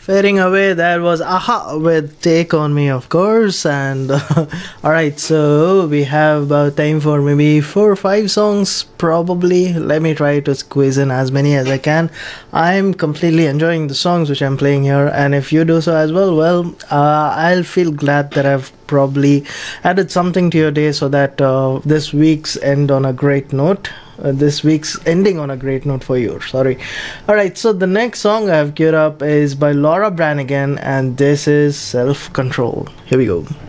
Fading away, that was Aha with Take On Me, of course. And alright, so we have about time for maybe 4 or 5 songs, probably. Let me try to squeeze in as many as I can. I'm completely enjoying the songs which I'm playing here, and if you do so as well, I'll feel glad that I've probably added something to your day so that this week's end on a great note. This week's ending on a great note for you. Sorry. Alright, so the next song I've queued up is by Laura Branigan, and this is Self Control. Here we go.